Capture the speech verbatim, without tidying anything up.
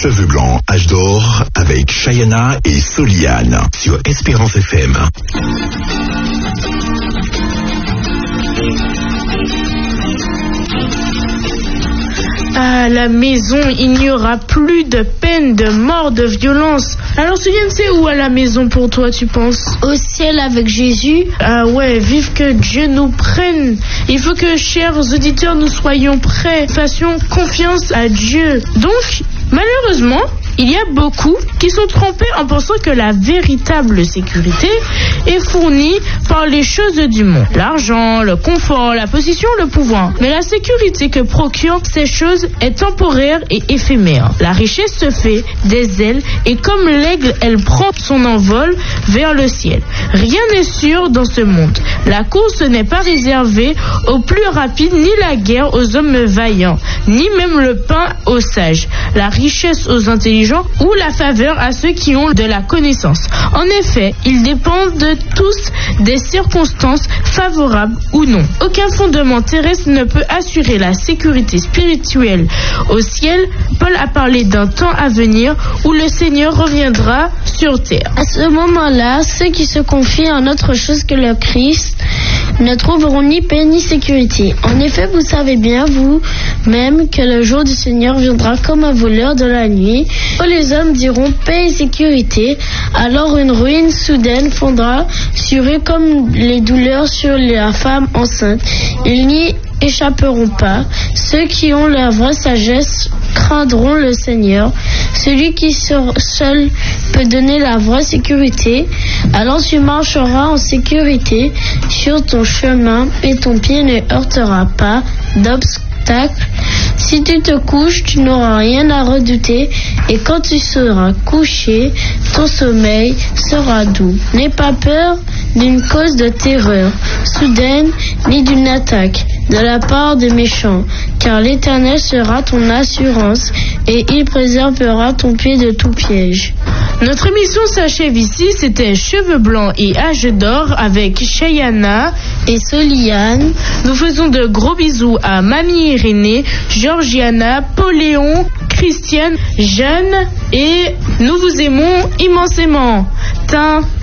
Cheveux blancs, âge d'or, avec Chayana et Soliane sur Espérance F M. À la maison, il n'y aura plus de peine, de mort, de violence. Alors, Soliane, c'est où à la maison pour toi, tu penses? Au ciel avec Jésus. Ah ouais, vive que Dieu nous prenne. Il faut que, chers auditeurs, nous soyons prêts, fassions confiance à Dieu. Donc, malheureusement, il y a beaucoup qui sont trompés en pensant que la véritable sécurité est fournie par les choses du monde. L'argent, le confort, la position, le pouvoir. Mais la sécurité que procurent ces choses est temporaire et éphémère. La richesse se fait des ailes et comme l'aigle, elle prend son envol vers le ciel. Rien n'est sûr dans ce monde. La course n'est pas réservée aux plus rapides, ni la guerre aux hommes vaillants, ni même le pain aux sages. La richesse aux intelligents ou la faveur à ceux qui ont de la connaissance. En effet, ils dépendent de tous des circonstances favorables ou non. Aucun fondement terrestre ne peut assurer la sécurité spirituelle au ciel. Paul a parlé d'un temps à venir où le Seigneur reviendra sur terre. À ce moment-là, ceux qui se confient en autre chose que le Christ ne trouveront ni paix ni sécurité. En effet, vous savez bien, vous-même, que le jour du Seigneur viendra comme un voleur de la nuit. Les hommes diront paix et sécurité, alors une ruine soudaine fondra sur eux comme les douleurs sur la femme enceinte. Ils n'y échapperont pas. Ceux qui ont la vraie sagesse craindront le Seigneur. Celui qui seul peut donner la vraie sécurité. Alors tu marcheras en sécurité sur ton chemin et ton pied ne heurtera pas d'obstacle. Si tu te couches, tu n'auras rien à redouter et quand tu seras couché, ton sommeil sera doux. N'aie pas peur d'une cause de terreur soudaine ni d'une attaque de la part des méchants, car l'Éternel sera ton assurance et il préservera ton pied de tout piège. Notre émission s'achève ici. C'était Cheveux blancs et âge d'or avec Chayana et Soliane. Nous faisons de gros bisous à Mamie Irénée, Georgiana, Pauléon, Christiane, Jeanne et nous vous aimons immensément. Tin.